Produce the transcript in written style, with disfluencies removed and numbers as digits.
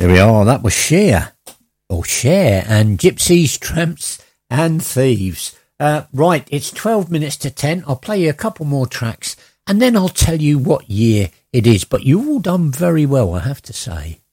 Here we are, that was Cher and Gypsies, Tramps and Thieves. Right, it's 12 minutes to 10. I'll play you a couple more tracks and then I'll tell you what year it is. But you've all done very well, I have to say.